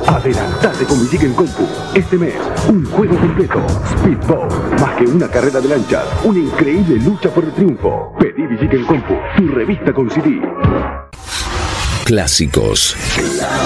Adelantate con Villiquen Compu. Este mes, un juego completo. Speedboat, más que una carrera de lanchas, una increíble lucha por el triunfo. Pedí Villiquen Compu, tu revista con CD. Clásicos.